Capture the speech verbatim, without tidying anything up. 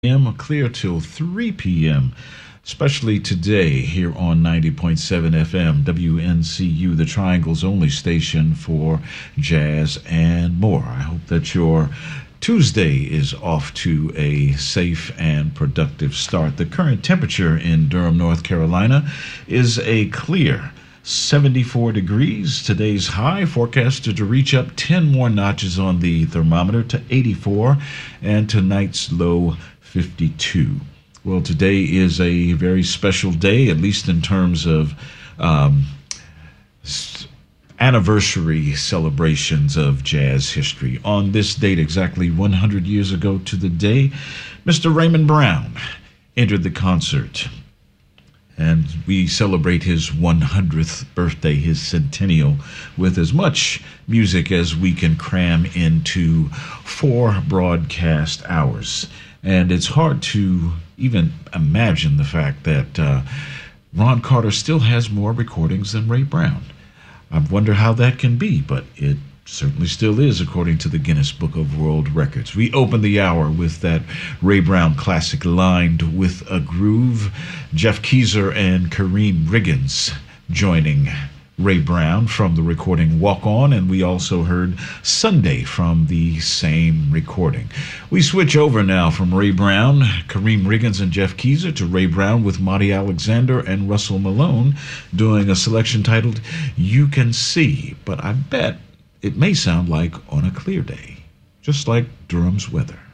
p.m. clear till three p.m., especially today here on ninety point seven F M, W N C U, the Triangle's only station for jazz and more. I hope that your Tuesday is off to a safe and productive start. The current temperature in Durham, North Carolina is a clear seventy-four degrees. Today's high forecasted to reach up ten more notches on the thermometer to eighty-four, and tonight's low fifty-two. Well, today is a very special day, at least in terms of um, anniversary celebrations of jazz history. On this date, exactly one hundred years ago to the day, Mister Raymond Brown entered the concert. And we celebrate his one hundredth birthday, his centennial, with as much music as we can cram into four broadcast hours. And it's hard to even imagine the fact that uh, Ron Carter still has more recordings than Ray Brown. I wonder how that can be, but it certainly still is, according to the Guinness Book of World Records. We open the hour with that Ray Brown classic, Lined with a Groove. Jeff Keezer and Kareem Riggins joining Ray Brown from the recording Walk On, and we also heard Sunday from the same recording. We switch over now from Ray Brown, Kareem Riggins, and Jeff Keezer to Ray Brown with Monty Alexander and Russell Malone doing a selection titled You Can See. But I bet it may sound like On a Clear Day, just like Durham's weather.